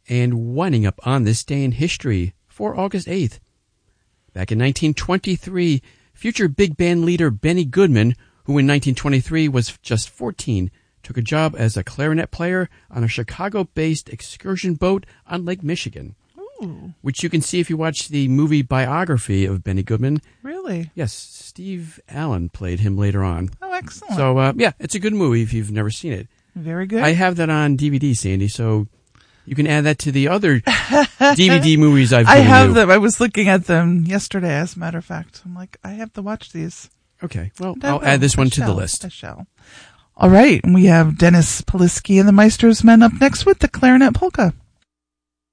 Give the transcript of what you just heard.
And winding up on this day in history for August 8th. Back in 1923, future big band leader Benny Goodman, who in 1923 was just 14, took a job as a clarinet player on a Chicago-based excursion boat on Lake Michigan. Ooh. Which you can see if you watch the movie biography of Benny Goodman. Really? Yes, Steve Allen played him later on. Oh, excellent. So, yeah, it's a good movie if you've never seen it. Very good. I have that on DVD, Sandy, so you can add that to the other DVD movies I've given I have you. them. I was looking at them yesterday, as a matter of fact. I'm like, I have to watch these. Okay, well, I'll add this one to the list. I shall. All right, and we have Dennis Polisky and the Meister's Men up next with the Clarinet Polka.